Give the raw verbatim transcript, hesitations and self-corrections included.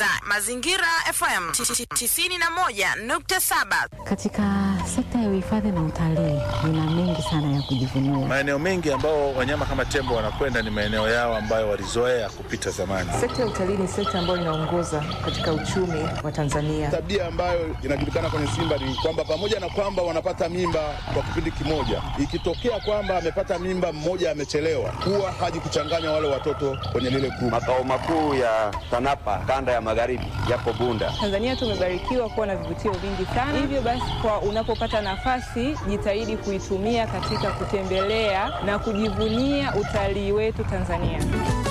unasikiliza Mazingira F M tisini na moja nukta saba. Katika sekta ya uhifadhi na utalii nina mengi sana ya kujivunia. Maeneo mengi ambao wanyama kama tembo wanakwenda ni maeneo yao ambayo walizoea kupita zamani. Sekta ya utalii ni sekta ambayo inaongoza katika uchumi wa Tanzania. Tabia ambayo inajulikana kwenye simba ni kwamba pamoja na kwamba wanapata mimba kwa kipindi kimoja, ikitokea kwamba amepata mimba mmoja amechelewa, huwa haji kuchanganya wale watoto kwenye lile kundi. Makao makuu ya TANAPA kanda ya magharibi yapo Bunda. Tanzania tumebarikiwa kuwa na vivutio vingi sana. Hivyo basi, kwa unapopata nafasi, jitahidi kuitumia katika kutembelea na kujivunia utalii wetu Tanzania.